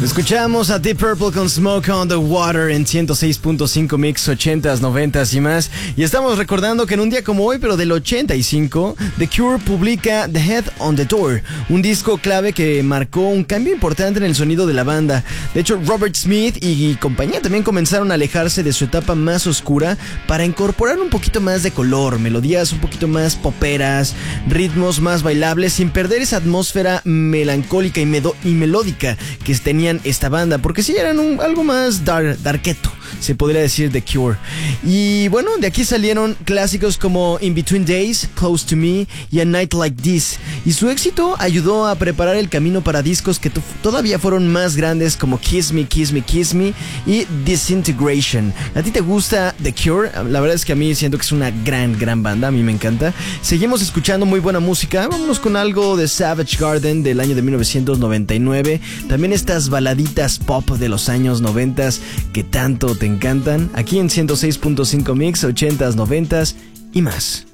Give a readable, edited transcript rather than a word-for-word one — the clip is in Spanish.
Escuchamos a Deep Purple con Smoke on the Water en 106.5 Mix 80s, 90s y más. Y estamos recordando que en un día como hoy, pero del 85, The Cure publica The Head on the Door, un disco clave que marcó un cambio importante en el sonido de la banda. De hecho, Robert Smith y compañía también comenzaron a alejarse de su etapa más oscura para incorporar un poquito más de color, melodías un poquito más poperas, ritmos más bailables, sin perder esa atmósfera melancólica y melódica que tenían esta banda, porque sí eran algo más darketo, se podría decir, The Cure. Y bueno, de aquí salieron clásicos como In Between Days, Close to Me y A Night Like This, y su éxito ayudó a preparar el camino para discos que todavía fueron más grandes como Kiss Me, Kiss Me, Kiss Me y Disintegration. ¿A ti te gusta The Cure? La verdad es que a mí siento que es una gran banda, a mí me encanta. Seguimos escuchando muy buena música, vámonos con algo de Savage Garden del año de 1999, también estas baladitas pop de los años 90 que tanto te encantan, aquí en 106.5 Mix 80s, 90s y más.